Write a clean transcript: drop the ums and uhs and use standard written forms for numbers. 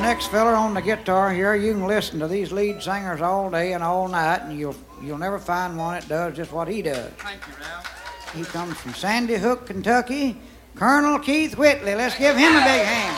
next feller on the guitar here, you can listen to these lead singers all day and all night, and you'll never find one that does just what he does. Thank you, Ralph. He comes from Sandy Hook, Kentucky. Colonel Keith Whitley. Let's give him a big hand.